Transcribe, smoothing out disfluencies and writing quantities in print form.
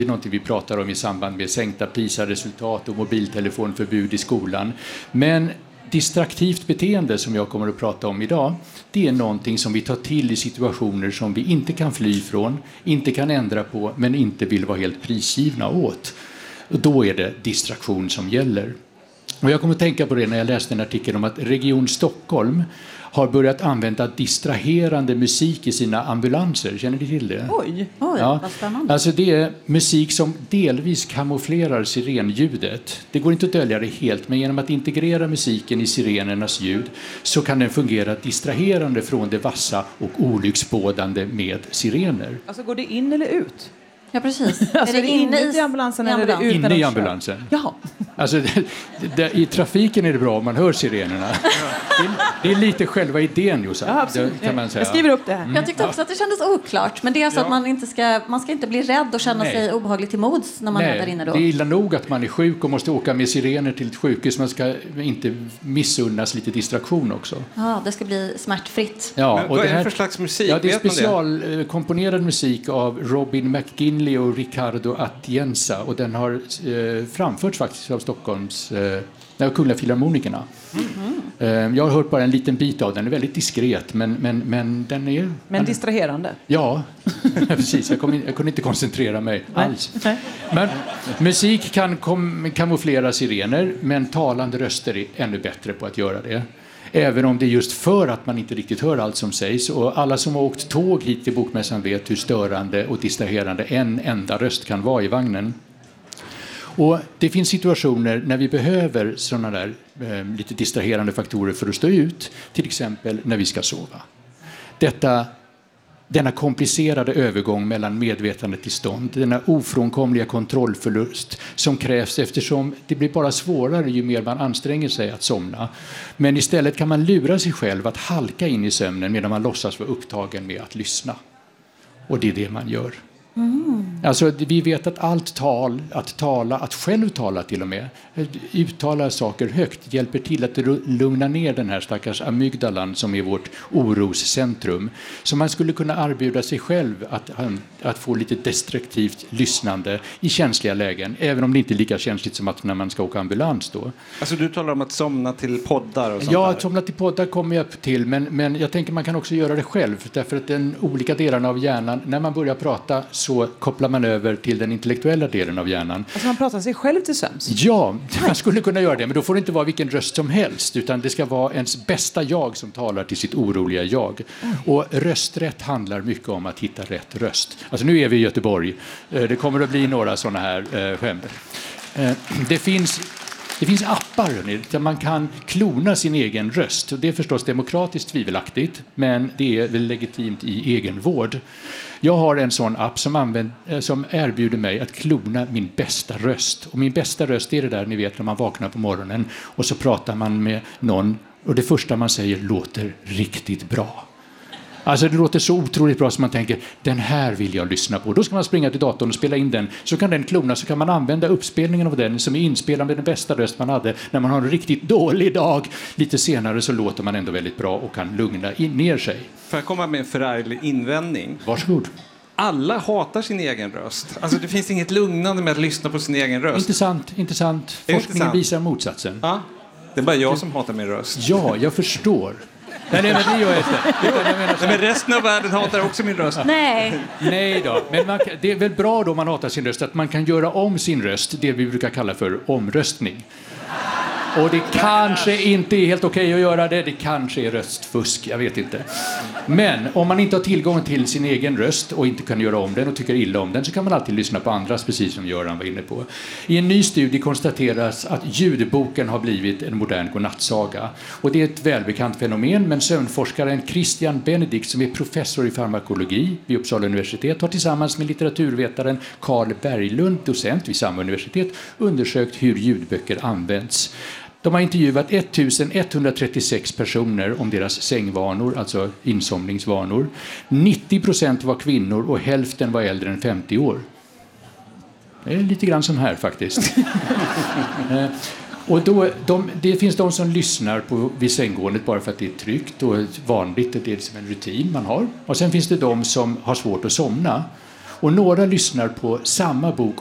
Det är något vi pratar om i samband med sänkta PISA-resultat och mobiltelefonförbud i skolan. Men distraktivt beteende som jag kommer att prata om idag, det är någonting som vi tar till i situationer som vi inte kan fly från, inte kan ändra på, men inte vill vara helt prisgivna åt. Och då är det distraktion som gäller. Och jag kommer att tänka på det när jag läste en artikel om att Region Stockholm har börjat använda distraherande musik i sina ambulanser. Känner ni till det? Oj, Ja. vad spännande. Alltså det är musik som delvis kamouflerar sirenljudet. Det går inte att dölja det helt, men genom att integrera musiken i sirenernas ljud så kan den fungera distraherande från det vassa och olycksbådande med sirener. Alltså går det in eller ut? Ja, precis. Alltså är det inne i ambulansen eller är det ut? Inne i ambulansen. Jaha. Alltså, i trafiken är det bra om man hör sirenerna. Det är lite själva idén, Jossan. Ja, absolut. Kan man säga. Jag skriver upp det här. Jag tyckte också att det kändes oklart. Men det är så att man ska inte bli rädd och känna sig obehagligt till mods när man är där inne då. Det är illa nog att man är sjuk och måste åka med sirener till ett sjukhus. Man ska inte missunnas lite distraktion också. Ja, det ska bli smärtfritt. Ja, men och vad är det för slags musik? Ja, det är Vet man specialkomponerad musik av Robin McGinley och Ricardo Atienza. Och den har framförts faktiskt av Stockholms Kungliga Filharmonikerna. Jag har hört bara en liten bit av den. Den är väldigt diskret, men den är... Men distraherande. Ja, precis. Jag kunde inte koncentrera mig alls. Nej. Men musik kan kamouflera sirener, men talande röster är ännu bättre på att göra det. Även om det är just för att man inte riktigt hör allt som sägs. Och alla som har åkt tåg hit till Bokmässan vet hur störande och distraherande en enda röst kan vara i vagnen. Och det finns situationer när vi behöver sådana där lite distraherande faktorer för att stå ut. Till exempel när vi ska sova. Denna komplicerade övergång mellan medvetandetillstånd, denna ofrånkomliga kontrollförlust som krävs eftersom det blir bara svårare ju mer man anstränger sig att somna. Men istället kan man lura sig själv att halka in i sömnen medan man låtsas vara upptagen med att lyssna. Och det är det man gör. Alltså, vi vet att allt tal, att själv tala till och med, uttala saker högt hjälper till att lugna ner den här stackars amygdalan som är vårt oroscentrum. Så man skulle kunna erbjuda sig själv att få lite destruktivt lyssnande i känsliga lägen, även om det inte är lika känsligt som att när man ska åka ambulans då. Alltså du talar om att somna till poddar och sånt Ja, där. att somna till poddar kommer jag till, men jag tänker man kan också göra det själv, därför att den olika delarna av hjärnan, när man börjar prata så kopplar man över till den intellektuella delen av hjärnan. Alltså man pratar sig själv till sömns? Ja, man skulle kunna göra det, men då får det inte vara vilken röst som helst, utan det ska vara ens bästa jag som talar till sitt oroliga jag. Och rösträtt handlar mycket om att hitta rätt röst. Alltså nu är vi i Göteborg, det kommer att bli några sådana här skämt. Det finns appar där man kan klona sin egen röst. Det är förstås demokratiskt tvivelaktigt, men det är väl legitimt i egenvård. Jag har en sån app som erbjuder mig att klona min bästa röst. Och min bästa röst är det där ni vet när man vaknar på morgonen och så pratar man med någon och det första man säger låter riktigt bra. Alltså det låter så otroligt bra som man tänker, den här vill jag lyssna på. Då ska man springa till datorn och spela in den. Så kan den klona, så kan man använda uppspelningen av den som är inspelad med den bästa röst man hade när man har en riktigt dålig dag. Lite senare så låter man ändå väldigt bra och kan lugna ner sig. Får jag komma med en förarglig invändning? Varsågod. Alla hatar sin egen röst. Alltså det finns inget lugnande med att lyssna på sin egen röst. Intressant. Forskningen visar motsatsen. Ja, det är bara jag som hatar min röst. Ja, jag förstår. Nej, men det gör jag inte. Men resten av världen hatar också min röst. Nej då. Men det är väl bra då man hatar sin röst att man kan göra om sin röst, det vi brukar kalla för omröstning. Och det kanske inte är helt okej att göra det. Det kanske är röstfusk, jag vet inte. Men om man inte har tillgång till sin egen röst och inte kan göra om den och tycker illa om den så kan man alltid lyssna på andras, precis som Göran var inne på. I en ny studie konstateras att ljudboken har blivit en modern godnattsaga. Och det är ett välbekant fenomen, men sömnforskaren Christian Benedikt som är professor i farmakologi vid Uppsala universitet har tillsammans med litteraturvetaren Carl Berglund, docent vid samma universitet, undersökt hur ljudböcker används. De har intervjuat 1136 personer om deras sängvanor, alltså insomningsvanor. 90% var kvinnor och hälften var äldre än 50 år. Det är lite grann som här faktiskt. Och det finns de som lyssnar vid sänggåendet bara för att det är tryggt och vanligt, det är som en rutin man har. Och sen finns det de som har svårt att somna. Och några lyssnar på samma bok